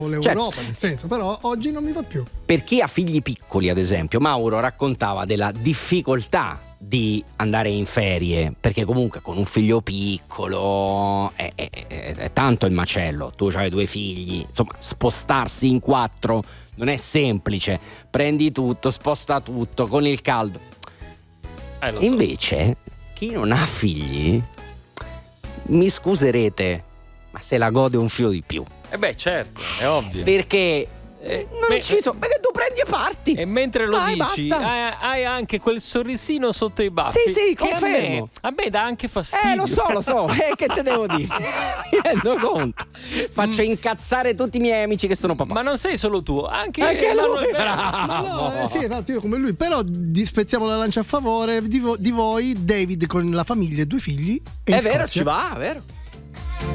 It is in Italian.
l'Europa, nel senso, però oggi non mi va più. Per chi ha figli piccoli, ad esempio, Mauro raccontava della difficoltà di andare in ferie, perché comunque con un figlio piccolo è tanto il macello. Tu hai 2 figli, insomma, spostarsi in 4 non è semplice. Prendi tutto, sposta tutto con il caldo. Invece chi non ha figli, mi scuserete, ma se la gode un filo di più. Certo, è ovvio. Perché perché tu prendi e parti. E mentre lo dici, basta. hai anche quel sorrisino sotto i baffi. Sì, che confermo. A me dà anche fastidio. Lo so. Che te devo dire? Mi rendo conto. Faccio incazzare tutti i miei amici che sono papà. Ma non sei solo tu, anche lui. No, sì, esatto, io come lui. Però spezziamo la lancia a favore di voi, David con la famiglia e 2 figli. È vero, ci va, vero.